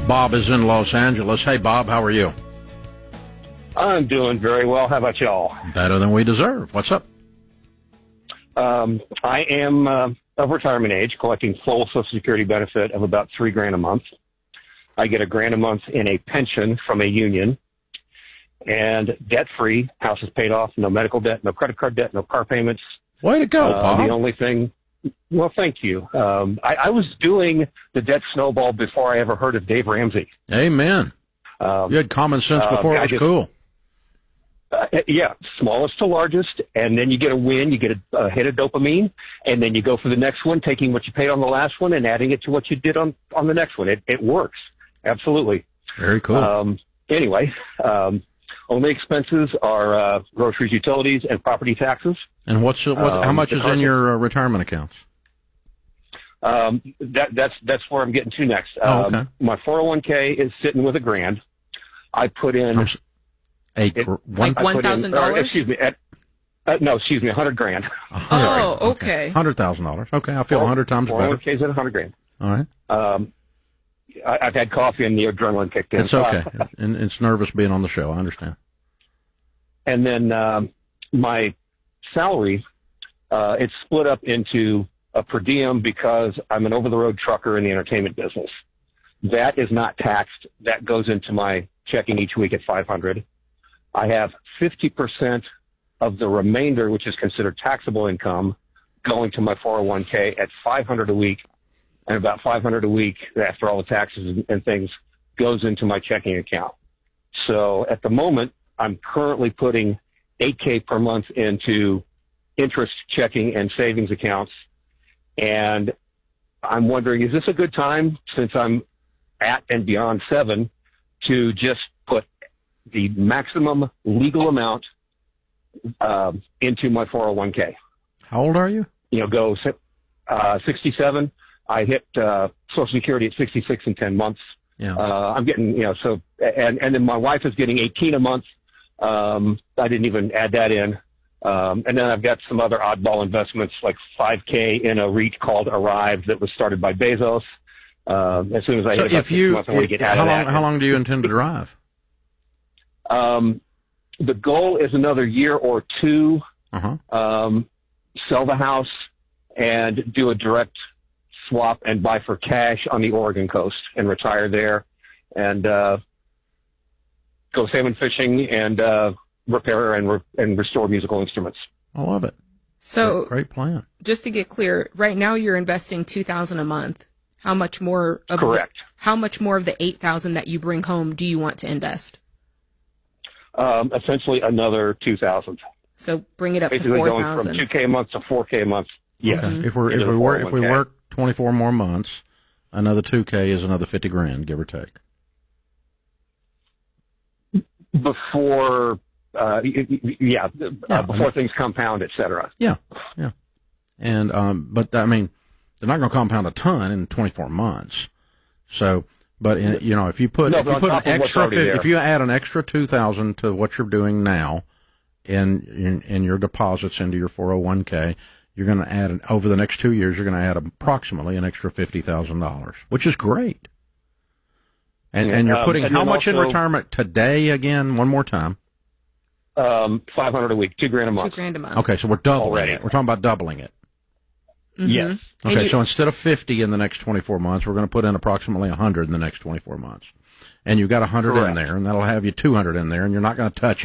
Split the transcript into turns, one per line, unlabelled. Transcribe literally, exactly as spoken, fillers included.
Bob is in Los Angeles. Hey, Bob, how are you?
I'm doing very well. How about y'all?
Better than we deserve. What's up?
Um, I am uh, of retirement age, collecting full Social Security benefit of about three grand a month. I get a grand a month in a pension from a union, and debt-free. House is paid off. No medical debt, no credit card debt, no car payments.
Way to go,
uh,
Bob.
The only thing. Well, thank you. Um, I, I was doing the debt snowball before I ever heard of Dave Ramsey.
Amen.
Um,
You had common sense before
uh,
it was
just,
cool.
Uh, yeah, smallest to largest, and then you get a win, you get a, a hit of dopamine, and then you go for the next one, taking what you paid on the last one and adding it to what you did on, on the next one. It, it works. Absolutely.
Very cool.
Um, anyway, um, only expenses are uh, groceries, utilities, and property taxes.
And what's what,
um,
how much is in your uh, retirement accounts?
Um, that, that's that's where I'm getting to next.
Oh,
um,
okay.
My four oh one k is sitting with a grand. I put in...
A
It,
gr-
Like
one
one thousand dollars?
Excuse me. At, uh, no, excuse me, a hundred grand.
Oh, okay.
Hundred thousand dollars. Okay, I feel a hundred times
four oh one
better.
k's at a hundred grand.
All right,
Um, I, I've had coffee and the adrenaline kicked in.
it's okay. And it's nervous being on the show. I understand.
And then um, my salary, uh, it's split up into a per diem because I'm an over-the-road trucker in the entertainment business. That is not taxed. That goes into my checking each week at five hundred. I have fifty percent of the remainder, which is considered taxable income, going to my four oh one k at five hundred a week, and about five hundred a week after all the taxes and things goes into my checking account. So at the moment, I'm currently putting eight k per month into interest checking and savings accounts. And I'm wondering, is this a good time, since I'm at and beyond seven, to just put the maximum legal amount um, into my four oh one k?
How old are you?
You know, go uh, sixty-seven. I hit uh, Social Security at sixty-six in ten months.
Yeah.
Uh, I'm getting, you know, so, and, and then my wife is getting eighteen a month. Um, I didn't even add that in. Um, and then I've got some other oddball investments, like five k in a REIT called Arrive that was started by Bezos. Um, as soon as I
So
hit about
if
six
you,
months, I want to get out
how
of
long,
that.
how long do you intend to drive?
Um, the goal is another year or two,
Uh-huh.
um, sell the house and do a direct swap and buy for cash on the Oregon coast and retire there and, uh, go salmon fishing and, uh, repair and, re- and restore musical instruments.
I love it.
So,
Great, great plan.
just to get clear, right now you're investing two thousand dollars a month. How much more of
Correct.
The, how much more of the eight thousand dollars that you bring home do you want to invest?
Um, essentially another two thousand.
So bring it up
Basically
to four
going from
thousand.
two k a month to four k a month. Yeah.
Okay. If we're if
Into
we
the
work if we
401k.
work twenty four more months, another two k is another fifty grand, give or take.
Before, uh, y- y- yeah,
Yeah,
uh, before
I mean-
things compound, et cetera.
Yeah, yeah. And um, but I mean, they're not going to compound a ton in twenty four months. So, but in, you know, if you put
No,
if
but
you
on
put an
top of what's
extra
already
fifty,
there.
if you add an extra two thousand to what you're doing now, in in, in your deposits into your four hundred one k, you're going to add an, over the next two years, you're going to add approximately an extra fifty thousand dollars, which is great. And and you're
Um,
putting
and
how
then
much in
also-
retirement today? Again, one more time.
Um, five hundred a week, two grand a
Two
month.
grand a month.
Okay, so we're doubling
Already.
it. We're talking about doubling it.
Mhm.
Yes.
And
Okay,
you-
so instead of fifty in the next twenty-four months, we're going to put in approximately one hundred in the next twenty-four months. And you've got one hundred in
Correct.
there, and that'll have you two hundred in there, and you're not going to touch